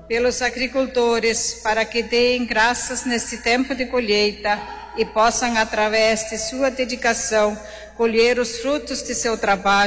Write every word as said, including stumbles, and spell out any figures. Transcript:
pelos agricultores, para que deem graças neste tempo de colheita e possam, através de sua dedicação, colher os frutos de seu trabalho